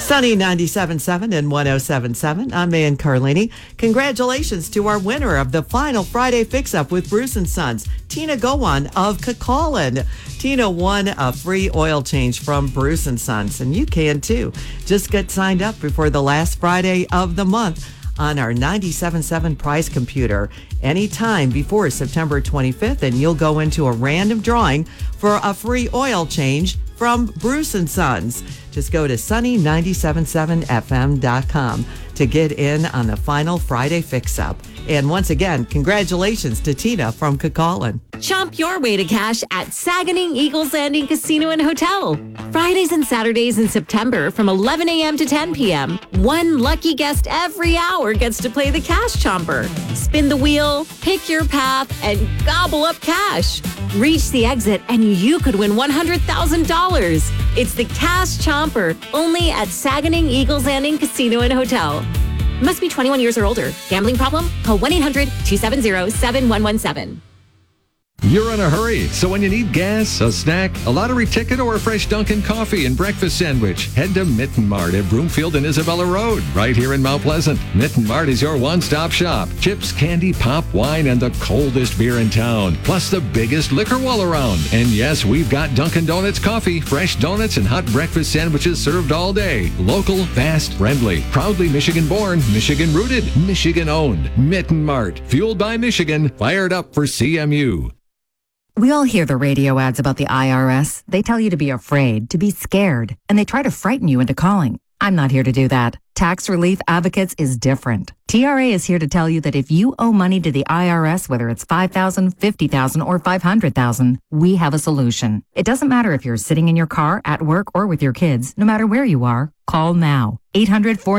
Sunny 97.7 and 107.7. I'm Ann Carlini. Congratulations to our winner of the final Friday Fix-Up with Bruce & Sons, Tina Gowan of Kekaulin. Tina won a free oil change from Bruce & Sons, and you can too. Just get signed up before the last Friday of the month on our 97.7 prize computer anytime before September 25th, and you'll go into a random drawing for a free oil change from Bruce & Sons. Just go to sunny977fm.com to get in on the final Friday Fix-Up. And once again, congratulations to Tina from Kekaulin. Chomp your way to cash at Saganing Eagles Landing Casino and Hotel. Fridays and Saturdays in September from 11 a.m. to 10 p.m. One lucky guest every hour gets to play the Cash Chomper. Spin the wheel, pick your path, and gobble up cash. Reach the exit and you could win $100,000. It's the Cash Chomper, only at Saganing Eagles Landing Casino and Hotel. Must be 21 years or older. Gambling problem? Call 1-800-270-7117. You're in a hurry, so when you need gas, a snack, a lottery ticket, or a fresh Dunkin' coffee and breakfast sandwich, head to Mitten Mart at Broomfield and Isabella Road, right here in Mount Pleasant. Mitten Mart is your one-stop shop. Chips, candy, pop, wine, and the coldest beer in town, plus the biggest liquor wall around. And yes, we've got Dunkin' Donuts coffee, fresh donuts, and hot breakfast sandwiches served all day. Local, fast, friendly. Proudly Michigan-born, Michigan-rooted, Michigan-owned. Mitten Mart, fueled by Michigan, fired up for CMU. We all hear the radio ads about the IRS. They tell you to be afraid, to be scared, and they try to frighten you into calling. I'm not here to do that. Tax Relief Advocates is different. TRA is here to tell you that if you owe money to the IRS, whether it's $5,000, $50,000, or $500,000, we have a solution. It doesn't matter if you're sitting in your car, at work, or with your kids. No matter where you are, call now. 800